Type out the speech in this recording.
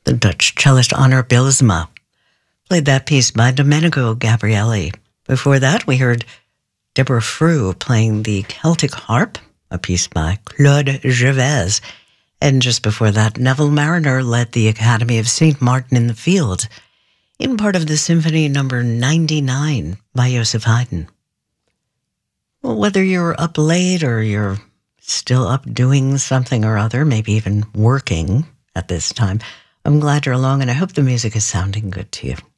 The Dutch cellist Honor Bylsma played that piece by Domenico Gabrielli. Before that, we heard Deborah Frew playing the Celtic harp, a piece by Claude Gervais. And just before that, Neville Marriner led the Academy of St. Martin in the Field in part of the Symphony number 99 by Joseph Haydn. Well, whether you're up late or you're still up doing something or other, maybe even working at this time, I'm glad you're along, and I hope the music is sounding good to you.